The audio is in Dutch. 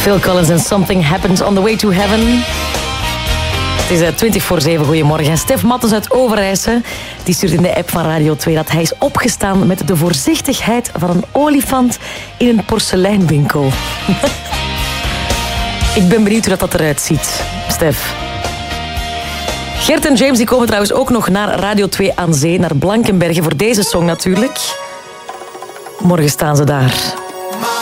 Phil Collins en Something Happens on the Way to Heaven. Het is 24/7, goedemorgen. En Stef Mattens uit Overijse die stuurt in de app van Radio 2 dat hij is opgestaan met de voorzichtigheid van een olifant in een porseleinwinkel. Ik ben benieuwd hoe dat eruit ziet, Stef. Gert en James die komen trouwens ook nog naar Radio 2 aan Zee, naar Blankenberge, voor deze song natuurlijk. Morgen staan ze daar.